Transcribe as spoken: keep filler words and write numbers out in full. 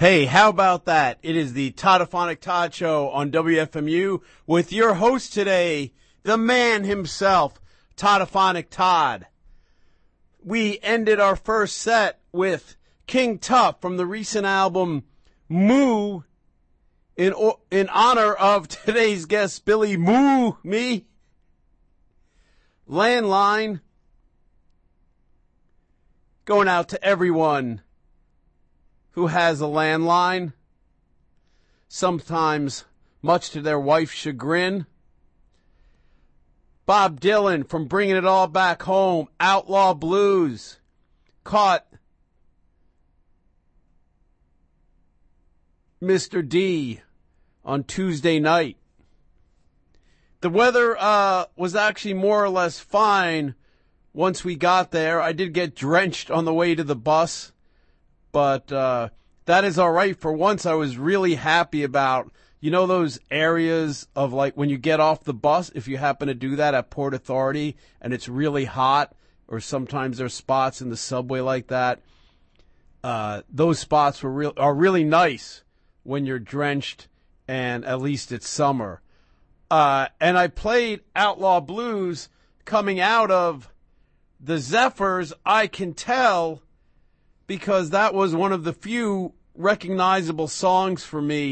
Hey, how about that? It is the Toddophonic Todd Show on W F M U with your host today, the man himself, Toddophonic Todd. We ended our first set with King Tuff from the recent album Moo in in honor of today's guest, Billy Moo, me. Landline. Going out to everyone who has a landline, sometimes much to their wife's chagrin. Bob Dylan from Bringing It All Back Home, Outlaw Blues, caught Mister D on Tuesday night. The weather uh, was actually more or less fine once we got there. I did get drenched on the way to the bus. But uh, that is all right. For once, I was really happy about, you know, those areas of like when you get off the bus, if you happen to do that at Port Authority and it's really hot, or sometimes there's spots in the subway like that. Uh, those spots were real are really nice when you're drenched and at least it's summer. Uh, and I played Outlaw Blues coming out of the Zephyrs, I Can Tell, because that was one of the few recognizable songs for me